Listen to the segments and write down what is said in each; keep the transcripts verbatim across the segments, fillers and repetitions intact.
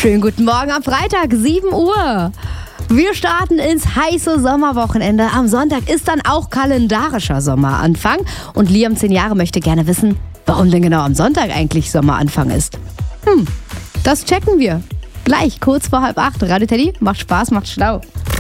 Schönen guten Morgen am Freitag, sieben Uhr. Wir starten ins heiße Sommerwochenende. Am Sonntag ist dann auch kalendarischer Sommeranfang. Und Liam, zehn Jahre, möchte gerne wissen, warum denn genau am Sonntag eigentlich Sommeranfang ist. Hm, das checken wir. Gleich, kurz vor halb acht. Radio Teddy, macht Spaß, macht schlau.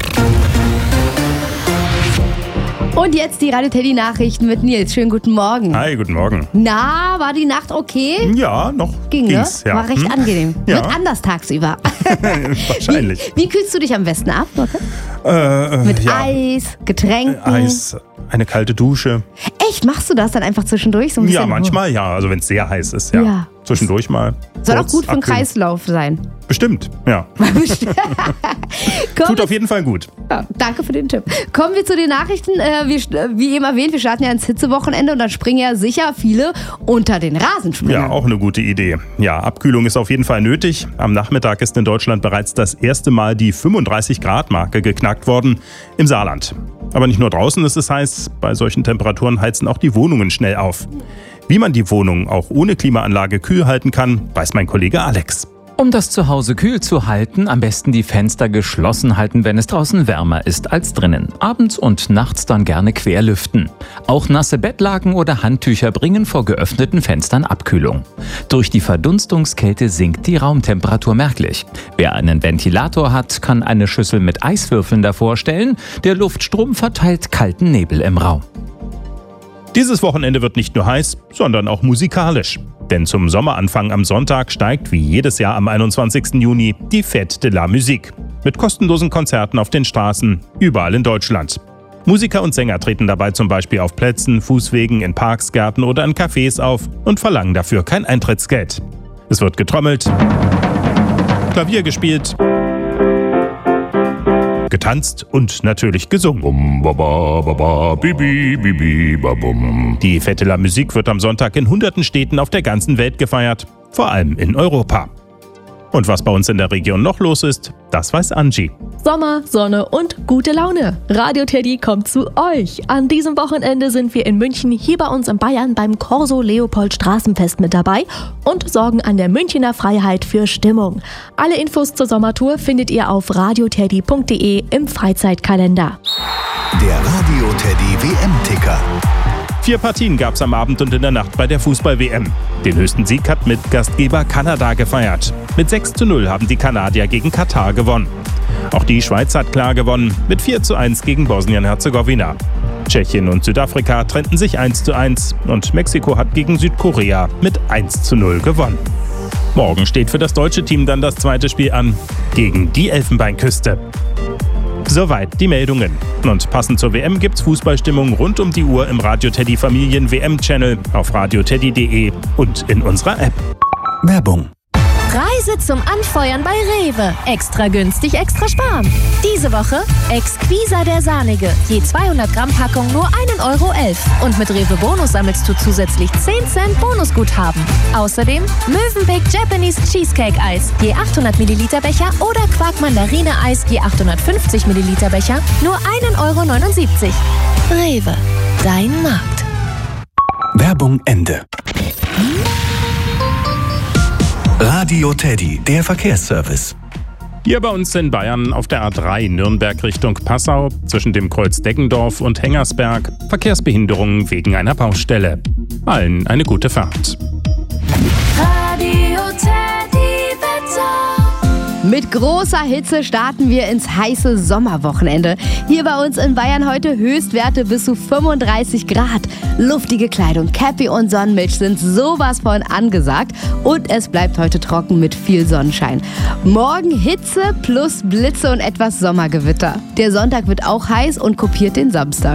Und jetzt die Radio Teddy Nachrichten mit Nils. Schönen guten Morgen. Hi, guten Morgen. Na, war die Nacht okay? Ja, noch Ging, ging's. Ne? Ja. War recht hm? angenehm. Ja. Wird anders tagsüber. Wahrscheinlich. Wie, wie kühlst du dich am besten ab, Lotte? Äh, Mit ja. Eis, Getränken? Eis, eine kalte Dusche. Echt, machst du das dann einfach zwischendurch? So ein Ja, bisschen? manchmal ja. Also wenn es sehr heiß ist, ja. Ja. Zwischendurch mal. Soll auch kurz gut für den abkühlen. Kreislauf sein. Bestimmt, ja. Komm, Tut auf jeden Fall gut. ja, danke für den Tipp. Kommen wir zu den Nachrichten. Äh, wir, wie eben erwähnt, wir starten ja ins Hitzewochenende und dann springen ja sicher viele unter den Rasenspringen. Ja, auch eine gute Idee. Ja, Abkühlung ist auf jeden Fall nötig. Am Nachmittag ist in Deutschland bereits das erste Mal die fünfunddreißig Grad Marke geknackt worden im Saarland. Aber nicht nur draußen ist es heiß, bei solchen Temperaturen heizen auch die Wohnungen schnell auf. Wie man die Wohnung auch ohne Klimaanlage kühl halten kann, weiß mein Kollege Alex. Um das Zuhause kühl zu halten, am besten die Fenster geschlossen halten, wenn es draußen wärmer ist als drinnen. Abends und nachts dann gerne querlüften. Auch nasse Bettlaken oder Handtücher bringen vor geöffneten Fenstern Abkühlung. Durch die Verdunstungskälte sinkt die Raumtemperatur merklich. Wer einen Ventilator hat, kann eine Schüssel mit Eiswürfeln davor stellen. Der Luftstrom verteilt kalten Nebel im Raum. Dieses Wochenende wird nicht nur heiß, sondern auch musikalisch. Denn zum Sommeranfang am Sonntag steigt wie jedes Jahr am einundzwanzigsten Juni die Fête de la Musique. Mit kostenlosen Konzerten auf den Straßen, überall in Deutschland. Musiker und Sänger treten dabei zum Beispiel auf Plätzen, Fußwegen, in Parks, Gärten oder in Cafés auf und verlangen dafür kein Eintrittsgeld. Es wird getrommelt, Klavier gespielt, getanzt und natürlich gesungen. Die Fête de la Musique wird am Sonntag in hunderten Städten auf der ganzen Welt gefeiert, vor allem in Europa. Und was bei uns in der Region noch los ist, das weiß Angie. Sommer, Sonne und gute Laune. Radio Teddy kommt zu euch. An diesem Wochenende sind wir in München, hier bei uns in Bayern, beim Corso Leopold Straßenfest mit dabei und sorgen an der Münchner Freiheit für Stimmung. Alle Infos zur Sommertour findet ihr auf radioteddy punkt de im Freizeitkalender. Der Radio Teddy W M-Ticker. Vier Partien gab es am Abend und in der Nacht bei der Fußball-W M. Den höchsten Sieg hat mit Gastgeber Kanada gefeiert. Mit sechs zu null haben die Kanadier gegen Katar gewonnen. Auch die Schweiz hat klar gewonnen, mit vier zu eins gegen Bosnien-Herzegowina. Tschechien und Südafrika trennten sich eins zu eins und Mexiko hat gegen Südkorea mit eins zu null gewonnen. Morgen steht für das deutsche Team dann das zweite Spiel an, gegen die Elfenbeinküste. Soweit die Meldungen. Und passend zur W M gibt's Fußballstimmung rund um die Uhr im Radio Teddy Familien W M-Channel auf radioteddy punkt de und in unserer App. Werbung. Preise zum Anfeuern bei Rewe. Extra günstig, extra sparen. Diese Woche Exquisa der Sahnige. Je zweihundert Gramm Packung nur ein Euro elf. Und mit Rewe Bonus sammelst du zusätzlich zehn Cent Bonusguthaben. Außerdem Mövenpick Japanese Cheesecake Eis. Je achthundert Milliliter Becher oder Quark Mandarine Eis. Je achthundertfünfzig Milliliter Becher. Nur ein Euro neunundsiebzig. Rewe. Dein Markt. Werbung Ende. Radio Teddy, der Verkehrsservice. Hier bei uns in Bayern auf der A drei Nürnberg Richtung Passau zwischen dem Kreuz Deggendorf und Hengersberg Verkehrsbehinderungen wegen einer Baustelle. Allen eine gute Fahrt. Radio Teddy Wetter. Mit großer Hitze starten wir ins heiße Sommerwochenende. Hier bei uns in Bayern heute Höchstwerte bis zu fünfunddreißig Grad. Luftige Kleidung, Cappy und Sonnenmilch sind sowas von angesagt. Und es bleibt heute trocken mit viel Sonnenschein. Morgen Hitze plus Blitze und etwas Sommergewitter. Der Sonntag wird auch heiß und kopiert den Samstag.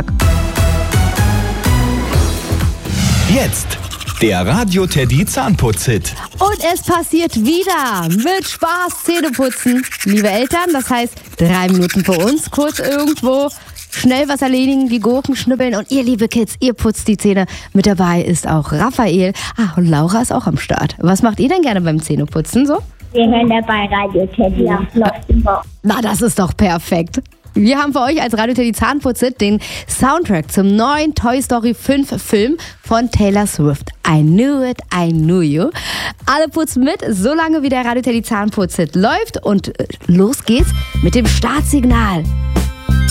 Jetzt der Radio Teddy Zahnputz-Hit. Und es passiert wieder. Mit Spaß Zähneputzen. Liebe Eltern, das heißt drei Minuten für uns, kurz irgendwo. Schnell was erledigen, die Gurken schnibbeln und ihr, liebe Kids, ihr putzt die Zähne. Mit dabei ist auch Raphael. Ah, und Laura ist auch am Start. Was macht ihr denn gerne beim Zähneputzen so? Wir hören dabei Radio Teddy. Ja, läuft immer. Na, das ist doch perfekt. Wir haben für euch als Radio Teddy Zahnputz-Hit den Soundtrack zum neuen Toy Story fünf Film von Taylor Swift. I knew it, I knew you. Alle putzen mit, solange wie der Radio Teddy Zahnputz-Hit läuft. Und los geht's mit dem Startsignal.